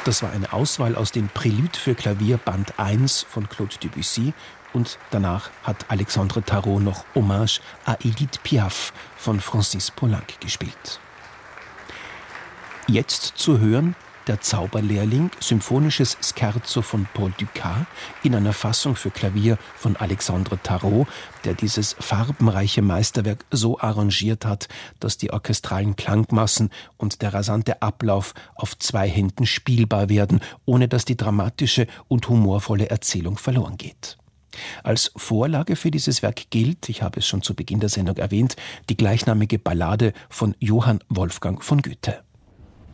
Das war eine Auswahl aus den Préludes für Klavier Band 1 von Claude Debussy. Und danach hat Alexandre Tarot noch Hommage à Edith Piaf von Francis Poulenc gespielt. Jetzt zu hören Der Zauberlehrling, symphonisches Scherzo von Paul Dukas in einer Fassung für Klavier von Alexandre Tarot, der dieses farbenreiche Meisterwerk so arrangiert hat, dass die orchestralen Klangmassen und der rasante Ablauf auf 2 Händen spielbar werden, ohne dass die dramatische und humorvolle Erzählung verloren geht. Als Vorlage für dieses Werk gilt, ich habe es schon zu Beginn der Sendung erwähnt, die gleichnamige Ballade von Johann Wolfgang von Goethe.